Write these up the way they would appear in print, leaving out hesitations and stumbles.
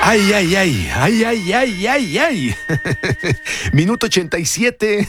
Ay, ay, ay, ay, ay, ay, ay, ay. Minuto 87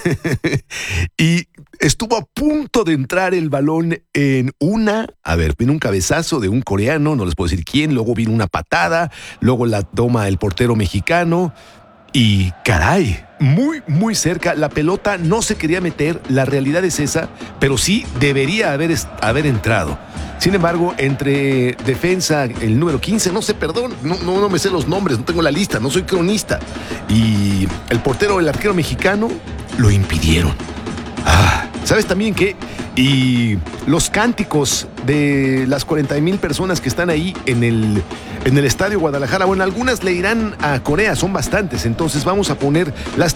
y estuvo a punto de entrar el balón en vino un cabezazo de un coreano, no les puedo decir quién, luego vino una patada, luego la toma el portero mexicano y caray, muy, muy cerca, la pelota no se quería meter, la realidad es esa, pero sí debería haber entrado. Sin embargo, entre defensa, el número 15, no sé, perdón, no me sé los nombres, no tengo la lista, no soy cronista, y el portero, el arquero mexicano, lo impidieron. ¿Sabes también qué? Y los cánticos de las 40,000 personas que están ahí en el Estadio Guadalajara, bueno, algunas le irán a Corea, son bastantes, entonces vamos a poner las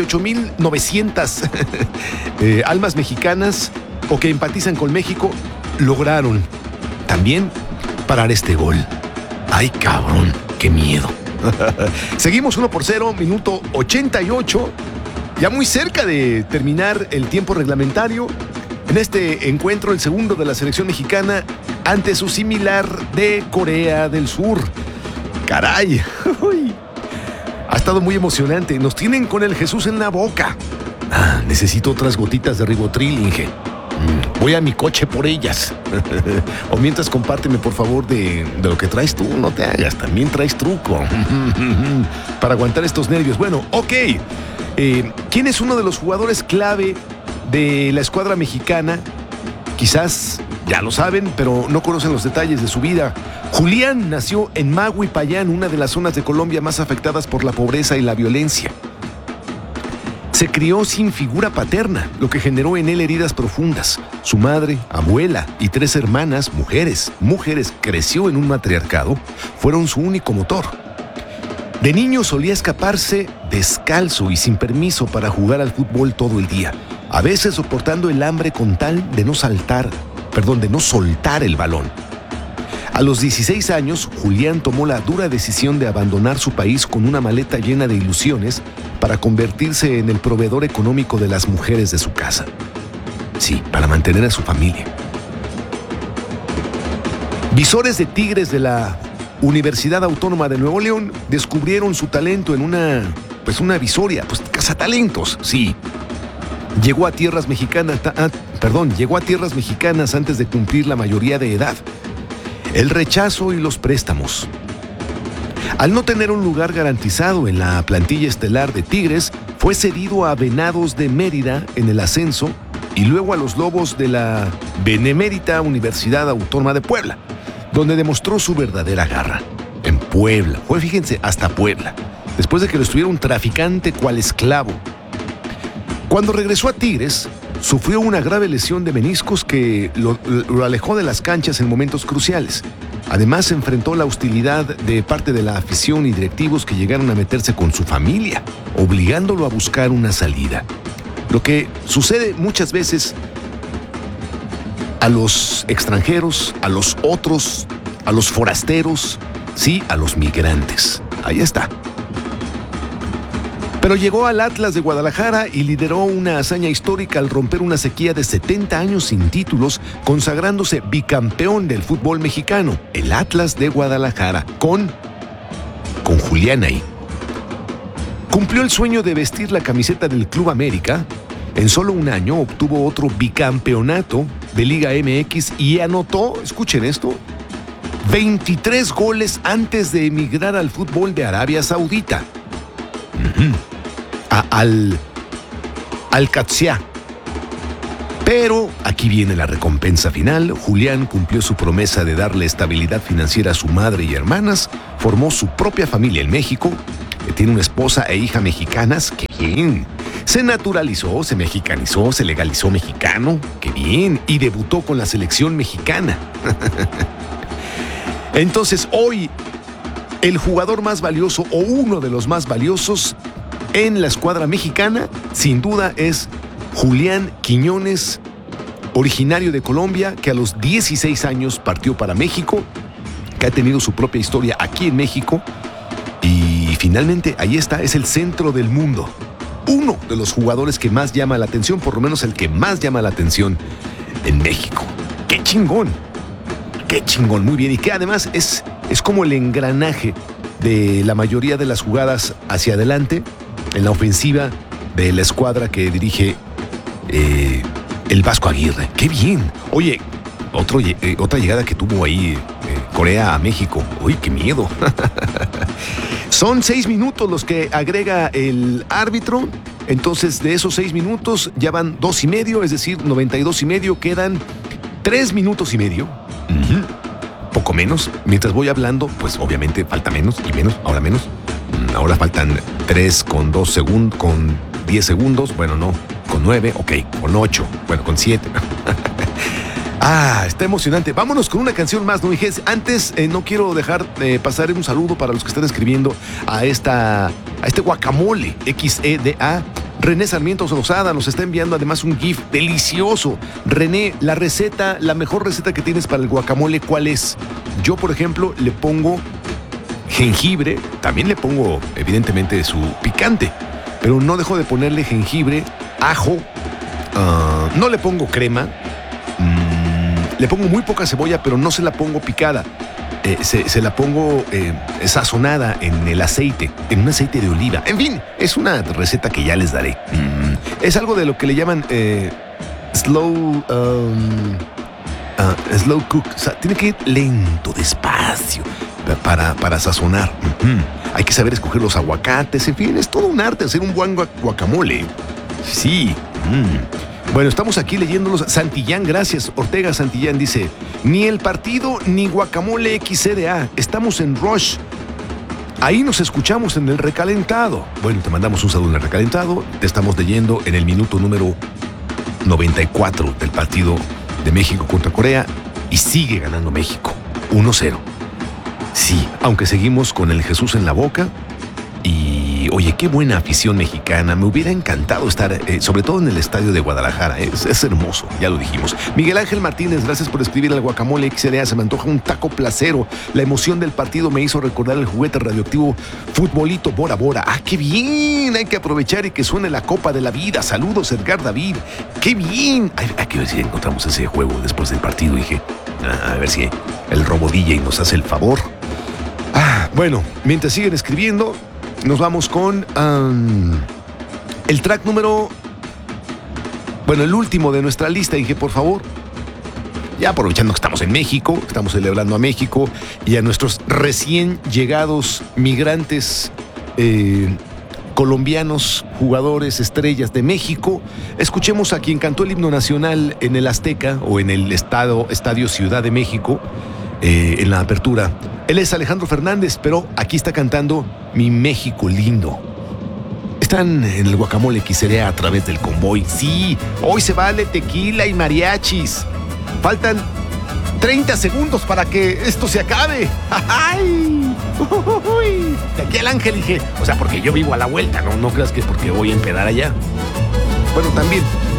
38,900 almas mexicanas o que empatizan con México, lograron también parar este gol. ¡Ay, cabrón! ¡Qué miedo! Seguimos 1-0, minuto 88. Ya muy cerca de terminar el tiempo reglamentario. En este encuentro, el segundo de la selección mexicana ante su similar de Corea del Sur. ¡Caray! Ha estado muy emocionante. Nos tienen con el Jesús en la boca. Necesito otras gotitas de Ribotril, Inge. Voy a mi coche por ellas. O mientras, compárteme por favor de lo que traes tú. No te hagas, también traes truco para aguantar estos nervios. Bueno, ok. ¿Quién es uno de los jugadores clave de la escuadra mexicana? Quizás ya lo saben, pero no conocen los detalles de su vida. Julián nació en Maguipayán, una de las zonas de Colombia más afectadas por la pobreza y la violencia. Se crió sin figura paterna, lo que generó en él heridas profundas. Su madre, abuela y 3 hermanas, mujeres, creció en un matriarcado, fueron su único motor. De niño solía escaparse descalzo y sin permiso para jugar al fútbol todo el día, a veces soportando el hambre con tal de no soltar el balón. A los 16 años, Julián tomó la dura decisión de abandonar su país con una maleta llena de ilusiones para convertirse en el proveedor económico de las mujeres de su casa. Sí, para mantener a su familia. Visores de Tigres de la Universidad Autónoma de Nuevo León descubrieron su talento en una visoria, cazatalentos, sí. Llegó a tierras mexicanas antes de cumplir la mayoría de edad. El rechazo y los préstamos. Al no tener un lugar garantizado en la plantilla estelar de Tigres, fue cedido a Venados de Mérida en el ascenso y luego a los Lobos de la Benemérita Universidad Autónoma de Puebla, donde demostró su verdadera garra. En Puebla, fíjense, hasta Puebla, después de que lo estuviera un traficante cual esclavo. Cuando regresó a Tigres, sufrió una grave lesión de meniscos que lo alejó de las canchas en momentos cruciales. Además, enfrentó la hostilidad de parte de la afición y directivos que llegaron a meterse con su familia, obligándolo a buscar una salida. Lo que sucede muchas veces a los extranjeros, a los otros, a los forasteros, sí, a los migrantes. Ahí está. Pero llegó al Atlas de Guadalajara y lideró una hazaña histórica al romper una sequía de 70 años sin títulos, consagrándose bicampeón del fútbol mexicano, el Atlas de Guadalajara, con Julián ahí. Cumplió el sueño de vestir la camiseta del Club América. En solo un año obtuvo otro bicampeonato de Liga MX y anotó, escuchen esto, 23 goles antes de emigrar al fútbol de Arabia Saudita. Al-Qadsiya. Pero aquí viene la recompensa final. Julián cumplió su promesa de darle estabilidad financiera a su madre y hermanas, formó su propia familia en México, tiene una esposa e hija mexicanas, ¡qué bien! Se naturalizó, se mexicanizó, se legalizó mexicano, ¡qué bien! Y debutó con la selección mexicana. Entonces, hoy, el jugador más valioso o uno de los más valiosos en la escuadra mexicana, sin duda, es Julián Quiñones, originario de Colombia, que a los 16 años partió para México, que ha tenido su propia historia aquí en México, y finalmente ahí está, es el centro del mundo. Uno de los jugadores que más llama la atención, por lo menos el que más llama la atención en México. ¡Qué chingón! ¡Qué chingón! Muy bien, y que además es como el engranaje de la mayoría de las jugadas hacia adelante en la ofensiva de la escuadra que dirige el Vasco Aguirre. ¡Qué bien! Oye, otra llegada que tuvo ahí Corea a México. ¡Uy, qué miedo! Son 6 minutos los que agrega el árbitro. Entonces, de esos 6 minutos ya van 2 y medio, es decir, 92 y medio. Quedan 3 minutos y medio. Poco menos. Mientras voy hablando, pues obviamente falta menos y menos, ahora menos. Ahora faltan 3 con 2 segundos, con 10 segundos. Bueno, no, con 9, ok, con 8, bueno, con 7. Está emocionante. Vámonos con una canción más, ¿no, Mijes? Antes, no quiero dejar pasar un saludo para los que están escribiendo a este guacamole XEDA. René Sarmiento Lozada nos está enviando además un GIF delicioso. René, la mejor receta que tienes para el guacamole, ¿cuál es? Yo, por ejemplo, le pongo jengibre, también le pongo, evidentemente, su picante, pero no dejo de ponerle jengibre, ajo, no le pongo crema, le pongo muy poca cebolla, pero no se la pongo picada. Se la pongo sazonada en el aceite, en un aceite de oliva. En fin, es una receta que ya les daré. Es algo de lo que le llaman slow cook. O sea, tiene que ir lento, despacio, para sazonar. Hay que saber escoger los aguacates. En fin, es todo un arte hacer un buen guacamole. Sí. Bueno, estamos aquí leyéndolos. Santillán, gracias. Ortega Santillán dice: ni el partido ni guacamole XCDA. Estamos en Rush. Ahí nos escuchamos en el recalentado. Bueno, te mandamos un saludo en el recalentado. Te estamos leyendo en el minuto número 94 del partido de México contra Corea. Y sigue ganando México. 1-0. Sí, aunque seguimos con el Jesús en la boca. Y, oye, qué buena afición mexicana. Me hubiera encantado estar, sobre todo en el estadio de Guadalajara. Es hermoso, ya lo dijimos. Miguel Ángel Martínez, gracias por escribir al guacamole XDA. Se me antoja un taco placero. La emoción del partido me hizo recordar el juguete radioactivo Futbolito Bora Bora. ¡Qué bien! Hay que aprovechar y que suene la Copa de la Vida. Saludos, Edgar David. ¡Qué bien! Hay que ver si encontramos ese juego después del partido. Dije, a ver si el Robo DJ nos hace el favor. Bueno, mientras siguen escribiendo, nos vamos con el track número... Bueno, el último de nuestra lista. Dije, por favor, ya aprovechando que estamos en México, que estamos celebrando a México y a nuestros recién llegados migrantes colombianos, jugadores, estrellas de México, escuchemos a quien cantó el himno nacional en el Azteca o en el Estadio Ciudad de México en la apertura. Él es Alejandro Fernández, pero aquí está cantando Mi México Lindo. Están en el guacamole XCDA a través del convoy. Sí, hoy se vale tequila y mariachis. Faltan 30 segundos para que esto se acabe. ¡Ay! ¡Uy! De aquí al Ángel dije, o sea, porque yo vivo a la vuelta, no creas que es porque voy a empedar allá. Bueno, también.